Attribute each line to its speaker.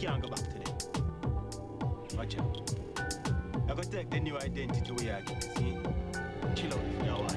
Speaker 1: can't go back to them. Watch out. I gotta take the new identity we are getting, see? Chill out for a while.